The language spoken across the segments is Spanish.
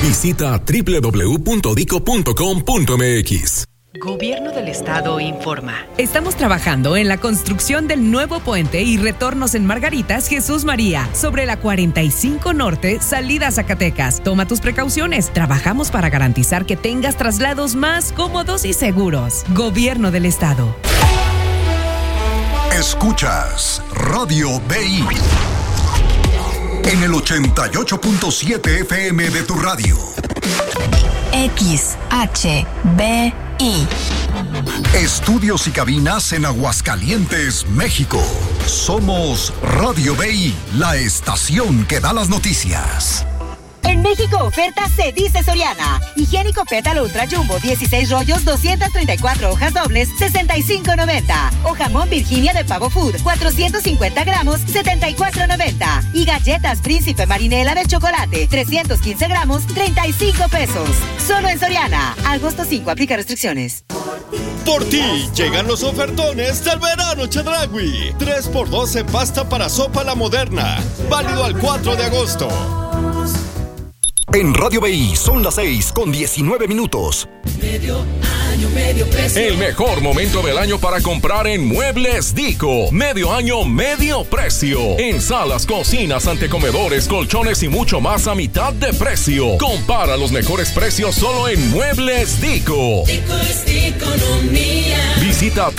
Visita www.dico.com.mx. Gobierno del Estado informa. Estamos trabajando en la construcción del nuevo puente y retornos en Margaritas Jesús María, sobre la 45 Norte, salida a Zacatecas. Toma tus precauciones. Trabajamos para garantizar que tengas traslados más cómodos y seguros. Gobierno del Estado. Escuchas Radio BI en el 88.7 FM de tu radio. XHBI. Estudios y cabinas en Aguascalientes, México. Somos Radio BI, la estación que da las noticias. En México oferta se dice Soriana. Higiénico Pétalo Ultra Jumbo, 16 rollos, 234 hojas dobles, $65.90. O jamón Virginia de Pavo Food, 450 gramos, $74.90. Y galletas Príncipe Marinela de chocolate, 315 gramos, $35. Solo en Soriana. Agosto 5, aplica restricciones. Por ti llegan los ofertones del verano Chedraui. 3x2 en pasta para sopa La Moderna. Válido al 4 de agosto. En Radio BI son las 6:19. Medio año, medio precio. El mejor momento del año para comprar en Muebles Dico. Medio año, medio precio. En salas, cocinas, antecomedores, colchones y mucho más a mitad de precio. Compara los mejores precios solo en Muebles Dico. Dico es economía. Visita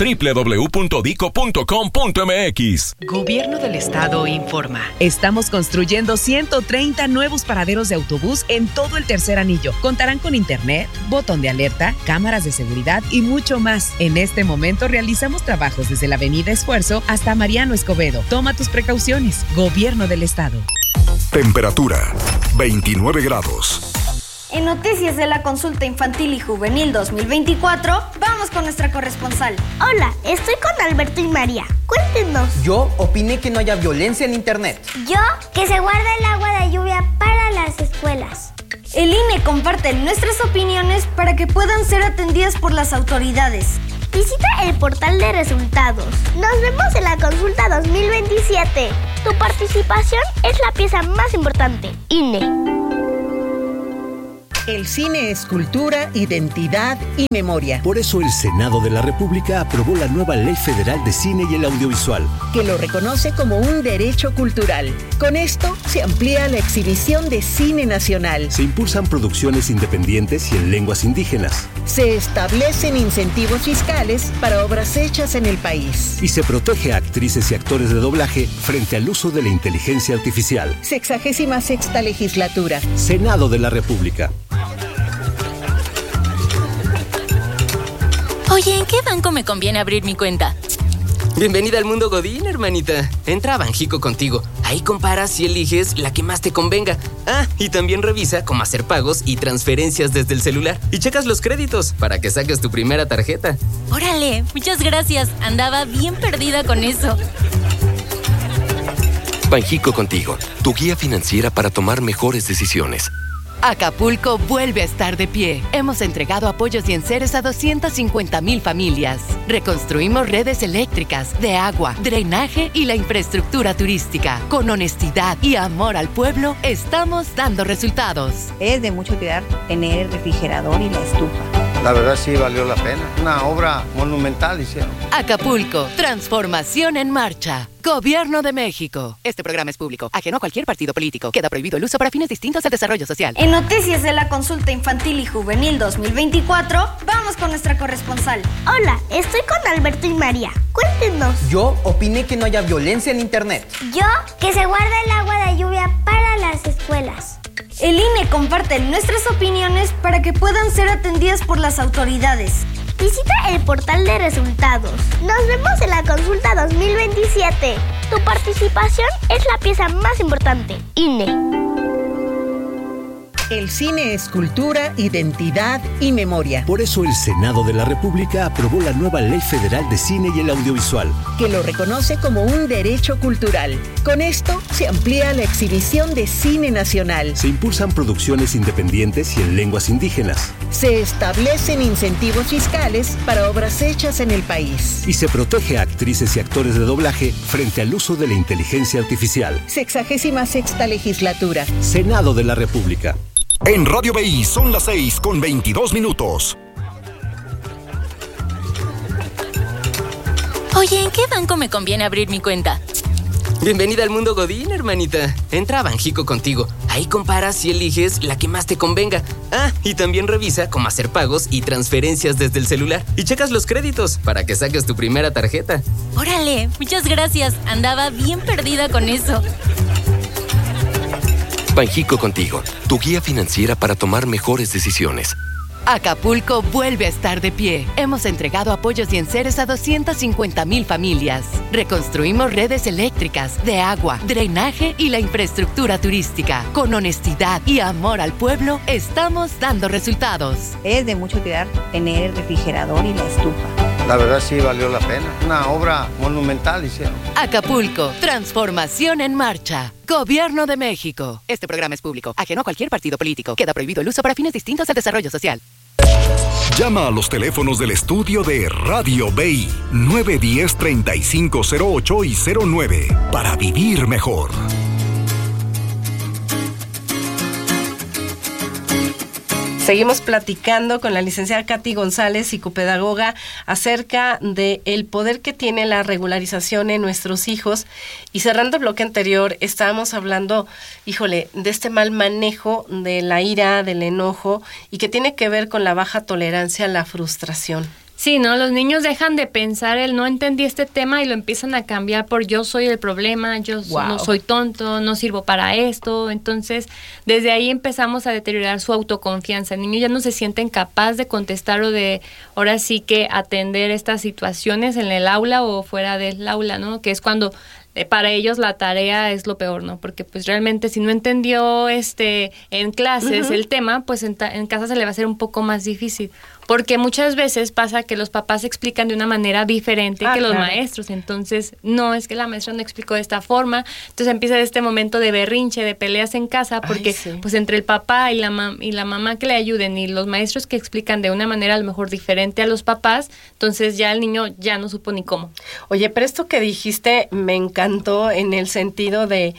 www.dico.com.mx. Gobierno del Estado informa. Estamos construyendo 130 nuevos paraderos de autobús en todo el tercer anillo. Contarán con internet, botón de alerta, cámaras de seguridad y mucho más. En este momento realizamos trabajos desde la Avenida Esfuerzo hasta Mariano Escobedo. Toma tus precauciones. Gobierno del Estado. Temperatura 29 grados. En noticias de la consulta infantil y juvenil 2024, vamos con nuestra corresponsal. Hola, estoy con Alberto y María. Cuéntenos. Yo opiné que no haya violencia en internet. Yo, que se guarde el agua de lluvia para las escuelas. El INE comparte nuestras opiniones para que puedan ser atendidas por las autoridades. Visita el portal de resultados. Nos vemos en la consulta 2027. Tu participación es la pieza más importante. INE. El cine es cultura, identidad y memoria. Por eso el Senado de la República aprobó la nueva Ley Federal de Cine y el Audiovisual, que lo reconoce como un derecho cultural. Con esto se amplía la exhibición de cine nacional. Se impulsan producciones independientes y en lenguas indígenas. Se establecen incentivos fiscales para obras hechas en el país. Y se protege a actrices y actores de doblaje frente al uso de la inteligencia artificial. 66ª Legislatura. Senado de la República. Oye, ¿en qué banco me conviene abrir mi cuenta? Bienvenida al mundo Godín, hermanita. Entra a Banjico Contigo. Ahí comparas y eliges la que más te convenga. Ah, y también revisa cómo hacer pagos y transferencias desde el celular. Y checas los créditos para que saques tu primera tarjeta. ¡Órale! Muchas gracias. Andaba bien perdida con eso. Banjico Contigo, tu guía financiera para tomar mejores decisiones. Acapulco vuelve a estar de pie. Hemos entregado apoyos y enseres a 250,000 familias. Reconstruimos redes eléctricas, de agua, drenaje y la infraestructura turística. Con honestidad y amor al pueblo, estamos dando resultados. Es de mucho cuidar tener el refrigerador y la estufa. La verdad sí valió la pena. Una obra monumental hicieron. Acapulco, transformación en marcha. Gobierno de México. Este programa es público, ajeno a cualquier partido político. Queda prohibido el uso para fines distintos al desarrollo social. En noticias de la consulta infantil y juvenil 2024, vamos con nuestra corresponsal. Hola, estoy con Alberto y María. Cuéntenos. Yo opiné que no haya violencia en internet. Yo, que se guarde el agua de lluvia para las escuelas. El INE comparte nuestras opiniones para que puedan ser atendidas por las autoridades. Visita el portal de resultados. Nos vemos en la consulta 2027. Tu participación es la pieza más importante. INE. El cine es cultura, identidad y memoria. Por eso el Senado de la República aprobó la nueva Ley Federal de Cine y el Audiovisual, que lo reconoce como un derecho cultural. Con esto se amplía la exhibición de cine nacional. Se impulsan producciones independientes y en lenguas indígenas. Se establecen incentivos fiscales para obras hechas en el país. Y se protege a actrices y actores de doblaje frente al uso de la inteligencia artificial. 66ª Legislatura. Senado de la República. En Radio BI son las 6:22. Oye, ¿en qué banco me conviene abrir mi cuenta? Bienvenida al mundo Godín, hermanita. Entra a Banjico Contigo. Ahí comparas y eliges la que más te convenga. Ah, y también revisa cómo hacer pagos y transferencias desde el celular. Y checas los créditos para que saques tu primera tarjeta. ¡Órale! Muchas gracias. Andaba bien perdida con eso. Banjico Contigo, tu guía financiera para tomar mejores decisiones. Acapulco vuelve a estar de pie. Hemos entregado apoyos y enseres a 250,000 familias. Reconstruimos redes eléctricas, de agua, drenaje y la infraestructura turística. Con honestidad y amor al pueblo, estamos dando resultados. Es de mucho cuidar tener el refrigerador y la estufa. La verdad sí valió la pena. Una obra monumental hicieron. Acapulco, transformación en marcha. Gobierno de México. Este programa es público, ajeno a cualquier partido político. Queda prohibido el uso para fines distintos al desarrollo social. Llama a los teléfonos del estudio de Radio BI 910-3508 y 09 para vivir mejor. Seguimos platicando con la licenciada Katy González, psicopedagoga, acerca del poder que tiene la regularización en nuestros hijos. Y cerrando el bloque anterior, estábamos hablando, de este mal manejo de la ira, del enojo, y que tiene que ver con la baja tolerancia a la frustración. Sí, ¿no? Los niños dejan de pensar el no entendí este tema y lo empiezan a cambiar por yo soy el problema, no soy tonto, no sirvo para esto. Entonces, desde ahí empezamos a deteriorar su autoconfianza. El niño ya no se siente capaz de contestar o de, ahora sí que atender estas situaciones en el aula o fuera del aula, ¿no? Que es cuando para ellos la tarea es lo peor, ¿no? Porque pues realmente si no entendió en clases el tema, pues en casa se le va a hacer un poco más difícil. Porque muchas veces pasa que los papás explican de una manera diferente que los maestros. Entonces, no, es que la maestra no explicó de esta forma. Entonces empieza este momento de berrinche, de peleas en casa, porque pues entre el papá y la mamá que le ayuden y los maestros que explican de una manera a lo mejor diferente a los papás, entonces ya el niño ya no supo ni cómo. Oye, pero esto que dijiste me encantó en el sentido de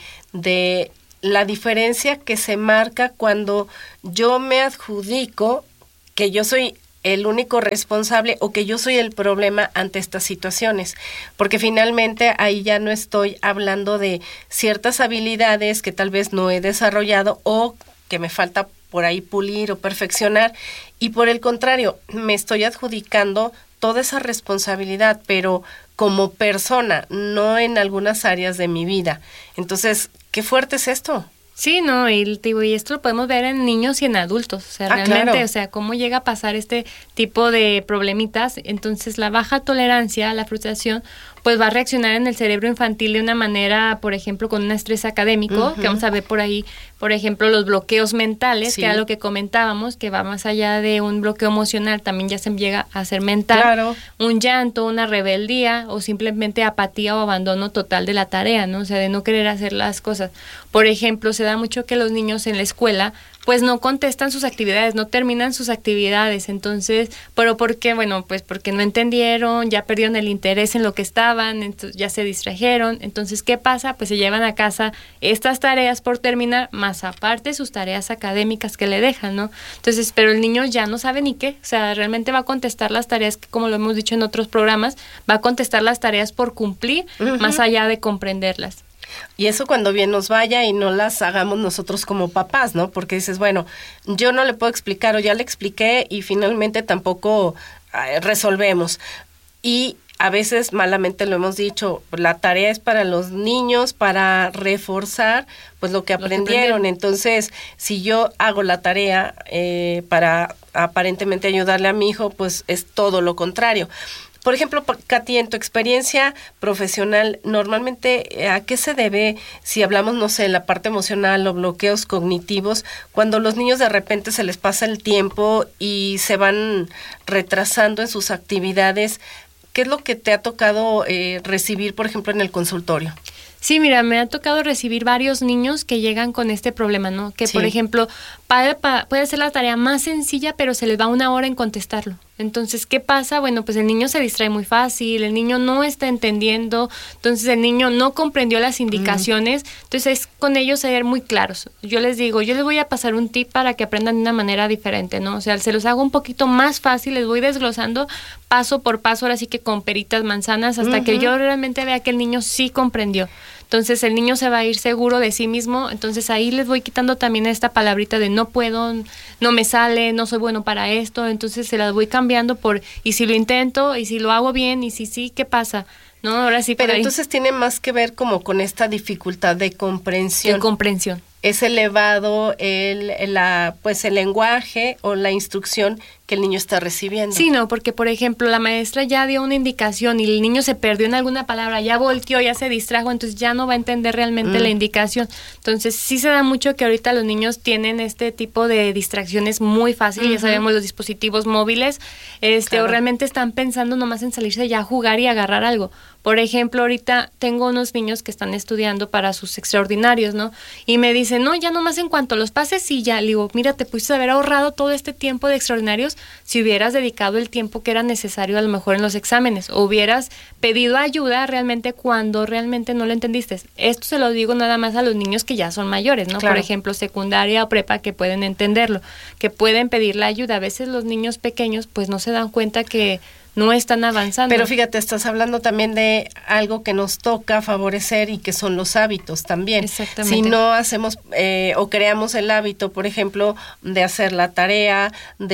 la diferencia que se marca cuando yo me adjudico que yo soy el único responsable o que yo soy el problema ante estas situaciones, porque finalmente ahí ya no estoy hablando de ciertas habilidades que tal vez no he desarrollado o que me falta por ahí pulir o perfeccionar, y por el contrario, me estoy adjudicando toda esa responsabilidad, pero como persona, no en algunas áreas de mi vida. Entonces, ¿qué fuerte es esto? Sí, no, y esto lo podemos ver en niños y en adultos, o sea, realmente, claro. O sea, cómo llega a pasar este tipo de problemitas. Entonces, la baja tolerancia a la frustración, pues va a reaccionar en el cerebro infantil de una manera, por ejemplo, con un estrés académico, que vamos a ver por ahí, por ejemplo, los bloqueos mentales, que era lo que comentábamos, que va más allá de un bloqueo emocional, también ya se llega a ser mental, un llanto, una rebeldía, o simplemente apatía o abandono total de la tarea, ¿no? O sea, de no querer hacer las cosas. Por ejemplo, se da mucho que los niños en la escuela pues no contestan sus actividades, no terminan sus actividades. Entonces, ¿pero por qué? Bueno, pues porque no entendieron, ya perdieron el interés en lo que estaban, entonces ya se distrajeron. Entonces, ¿qué pasa? Pues se llevan a casa estas tareas por terminar, más aparte sus tareas académicas que le dejan, ¿no? Entonces, pero el niño ya no sabe ni qué, o sea, realmente va a contestar las tareas que, como lo hemos dicho en otros programas, va a contestar las tareas por cumplir, más allá de comprenderlas. Y eso cuando bien nos vaya y no las hagamos nosotros como papás, ¿no? Porque dices, bueno, yo no le puedo explicar o ya le expliqué y finalmente tampoco resolvemos. Y a veces malamente lo hemos dicho, la tarea es para los niños, para reforzar pues lo que aprendieron. Entonces, si yo hago la tarea para aparentemente ayudarle a mi hijo, pues es todo lo contrario. Por ejemplo, Katy, en tu experiencia profesional, normalmente, ¿a qué se debe, si hablamos, no sé, la parte emocional o bloqueos cognitivos, cuando los niños de repente se les pasa el tiempo y se van retrasando en sus actividades? ¿Qué es lo que te ha tocado recibir, por ejemplo, en el consultorio? Sí, mira, me ha tocado recibir varios niños que llegan con este problema, ¿no? Que, por ejemplo, puede ser la tarea más sencilla, pero se les va 1 hora en contestarlo. Entonces, ¿qué pasa? Bueno, pues el niño se distrae muy fácil, el niño no está entendiendo, entonces el niño no comprendió las indicaciones, entonces es con ellos ser muy claros. Yo les digo, yo les voy a pasar un tip para que aprendan de una manera diferente, ¿no? O sea, se los hago un poquito más fácil, les voy desglosando paso por paso, ahora sí que con peritas, manzanas, hasta que yo realmente vea que el niño sí comprendió. Entonces el niño se va a ir seguro de sí mismo, entonces ahí les voy quitando también esta palabrita de no puedo, no me sale, no soy bueno para esto, entonces se las voy cambiando por y si lo intento, y si lo hago bien, y si sí, ¿qué pasa? No, ahora sí. Pero entonces tiene más que ver como con esta dificultad de comprensión. De comprensión. Es elevado el lenguaje o la instrucción que el niño está recibiendo. Sí, no, porque por ejemplo la maestra ya dio una indicación y el niño se perdió en alguna palabra, ya volteó, ya se distrajo, entonces ya no va a entender realmente la indicación. Entonces sí se da mucho que ahorita los niños tienen este tipo de distracciones muy fácil, ya sabemos los dispositivos móviles, o realmente están pensando nomás en salirse ya a jugar y agarrar algo. Por ejemplo, ahorita tengo unos niños que están estudiando para sus extraordinarios, ¿no? Y me dicen, no, ya nomás en cuanto los pases y ya. Le digo, mira, te pudiste haber ahorrado todo este tiempo de extraordinarios si hubieras dedicado el tiempo que era necesario a lo mejor en los exámenes, o hubieras pedido ayuda realmente cuando realmente no lo entendiste. Esto se lo digo nada más a los niños que ya son mayores, ¿no? Claro. Por ejemplo, secundaria o prepa, que pueden entenderlo, que pueden pedir la ayuda. A veces los niños pequeños pues no se dan cuenta que no están avanzando. Pero fíjate, estás hablando también de algo que nos toca favorecer y que son los hábitos también. Exactamente. Si no hacemos o creamos el hábito, por ejemplo, de hacer la tarea,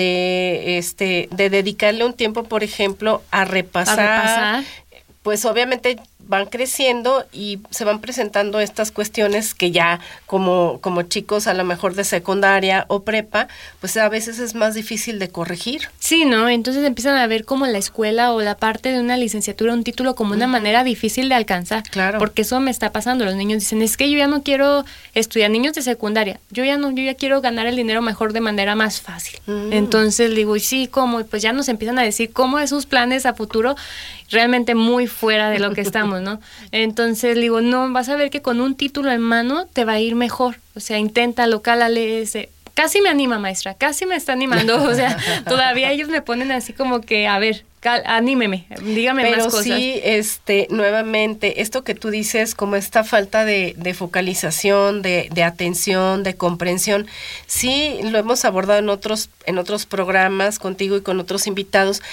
de dedicarle un tiempo, por ejemplo, a repasar, pues obviamente van creciendo y se van presentando estas cuestiones que ya como chicos a lo mejor de secundaria o prepa, pues a veces es más difícil de corregir. Sí, ¿no? Entonces empiezan a ver como la escuela o la parte de una licenciatura, un título como una manera difícil de alcanzar. Claro. Porque eso me está pasando. Los niños dicen, es que yo ya no quiero estudiar, niños de secundaria, yo ya quiero ganar el dinero mejor de manera más fácil. Entonces digo, ¿y sí, cómo? Y pues ya nos empiezan a decir cómo es sus planes a futuro, realmente muy fuera de lo que estamos, ¿no? Entonces digo, no, vas a ver que con un título en mano te va a ir mejor, o sea, inténtalo, cálale ese. Casi me anima, maestra, casi me está animando, o sea, todavía ellos me ponen así como que, a ver, anímeme, dígame más cosas. Pero sí, nuevamente, esto que tú dices, como esta falta de focalización, de atención, de comprensión, sí lo hemos abordado en otros programas contigo y con otros invitados,